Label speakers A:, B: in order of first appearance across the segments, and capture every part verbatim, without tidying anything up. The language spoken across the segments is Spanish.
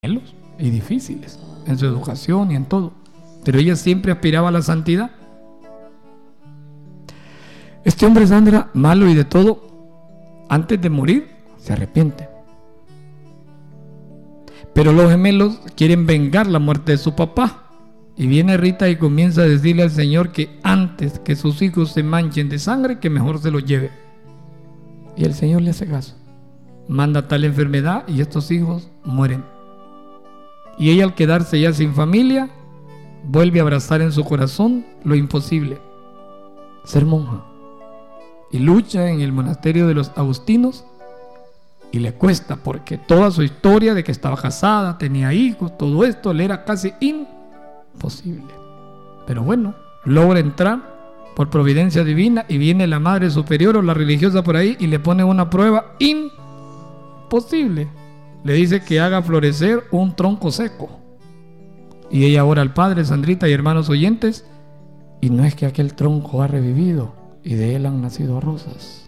A: y difíciles en su educación y en todo, pero ella siempre aspiraba a la santidad. Este hombre, Sandra, malo y de todo, antes de morir se arrepiente, pero los gemelos quieren vengar la muerte de su papá, y viene Rita y comienza a decirle al Señor que antes que sus hijos se manchen de sangre, que mejor se los lleve. Y el Señor le hace caso, manda tal enfermedad y estos hijos mueren. Y ella, al quedarse ya sin familia, vuelve a abrazar en su corazón lo imposible: ser monja. Y lucha en el monasterio de los agustinos, y le cuesta, porque toda su historia de que estaba casada, tenía hijos, todo esto le era casi imposible. Pero bueno, logra entrar por providencia divina, y viene la Madre Superior o la religiosa por ahí y le pone una prueba imposible. Le dice que haga florecer un tronco seco, y ella ora al Padre, Sandrita y hermanos oyentes, y no es que aquel tronco ha revivido y de él han nacido rosas.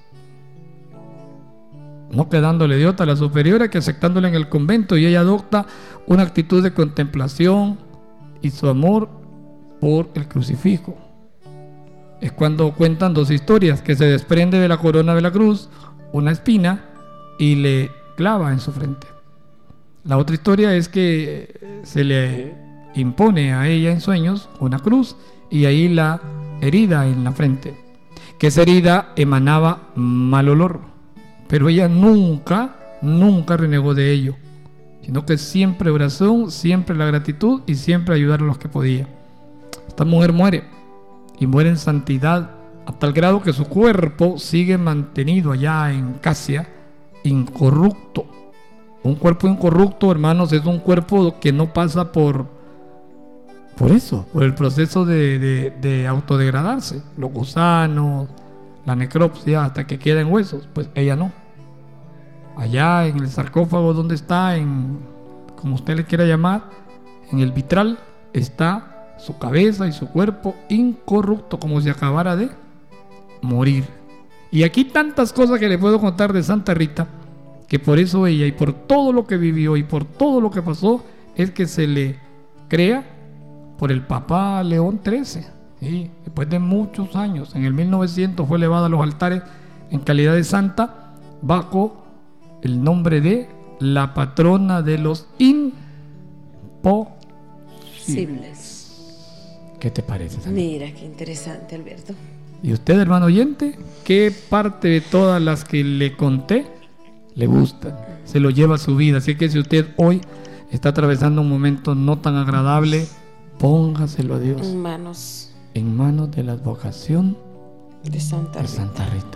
A: No quedándole de otra la superiora que aceptándola en el convento, y ella adopta una actitud de contemplación y su amor por el crucifijo. Es cuando cuentan dos historias: que se desprende de la corona de la cruz una espina y le clava en su frente. La otra historia es que se le impone a ella en sueños una cruz y ahí la herida en la frente, que esa herida emanaba mal olor, pero ella nunca, nunca renegó de ello, sino que siempre oración, siempre la gratitud y siempre ayudar a los que podía. Esta mujer muere, y muere en santidad, a tal grado que su cuerpo sigue mantenido allá en Casia, incorrupto. Un cuerpo incorrupto, hermanos, es un cuerpo que no pasa por por eso, por el proceso de, de, de autodegradarse, los gusanos, la necropsia, hasta que queda en huesos. Pues ella no. Allá en el sarcófago donde está, en, como usted le quiera llamar, en el vitral, está su cabeza y su cuerpo incorrupto, como si acabara de morir. Y aquí tantas cosas que le puedo contar de Santa Rita, que por eso ella, y por todo lo que vivió y por todo lo que pasó, es que se le crea por el Papa León trece. ¿Sí? Después de muchos años, en el mil novecientos, fue elevada a los altares en calidad de santa, bajo el nombre de la patrona de los imposibles. ¿Qué te parece, Sandra?
B: Mira, qué interesante, Alberto.
A: ¿Y usted, hermano oyente, qué parte de todas las que le conté le gustan? Se lo lleva a su vida. Así que si usted hoy está atravesando un momento no tan agradable, póngaselo a Dios
B: en manos,
A: en manos de la advocación
B: de Santa,
A: de Santa Rita.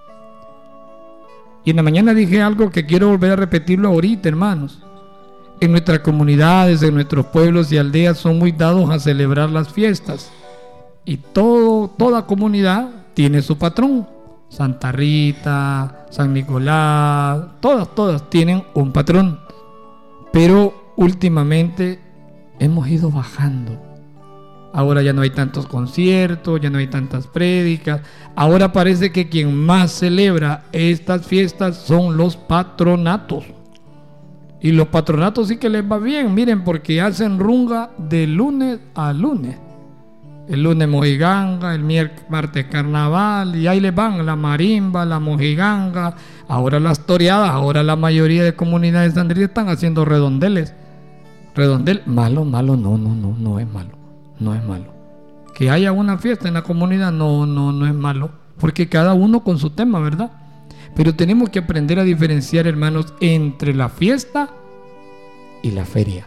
A: Y en la mañana dije algo que quiero volver a repetirlo ahorita, hermanos. En nuestras comunidades, en nuestros pueblos y aldeas son muy dados a celebrar las fiestas, y todo, toda comunidad tiene su patrón. Santa Rita, San Nicolás, todas, todas tienen un patrón. Pero últimamente hemos ido bajando. Ahora ya no hay tantos conciertos, ya no hay tantas prédicas. Ahora parece que quien más celebra estas fiestas son los patronatos. Y los patronatos sí que les va bien, miren, porque hacen runga de lunes a lunes. El lunes mojiganga, el miércoles, martes carnaval, y ahí les van la marimba, la mojiganga, ahora las toreadas. Ahora la mayoría de comunidades de Sandrita están haciendo redondeles. Redondel, malo, malo, no, no, no, no es malo, no es malo. Que haya una fiesta en la comunidad, no, no, no es malo, porque cada uno con su tema, ¿verdad? Pero tenemos que aprender a diferenciar, hermanos, entre la fiesta y la feria.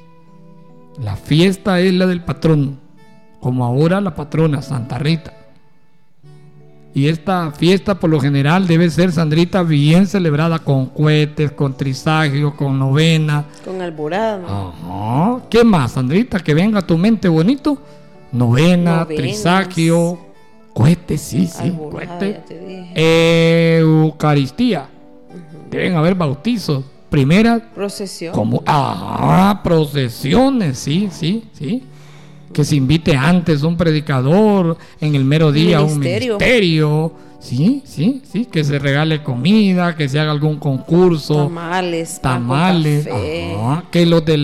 A: La fiesta es la del patrón, como ahora la patrona Santa Rita. Y esta fiesta por lo general debe ser, Sandrita, bien celebrada, con cohetes, con trisagio, con novena,
B: con alborada, ¿no?
A: Ajá. ¿Qué más, Sandrita? Que venga a tu mente bonito. Novena, Novenas, trisagio, cohetes, sí, sí, cohetes. Eucaristía. Uh-huh. Deben haber bautizos. Primeras
B: procesión.
A: Como, ah, procesiones, sí, sí, sí. que se invite antes un predicador, en el mero día un
B: Ministerio.
A: ministerio, sí, sí, sí, que se regale comida, que se haga algún concurso,
B: Tamales, pan con
A: tamales,
B: café.
A: ajá, que los del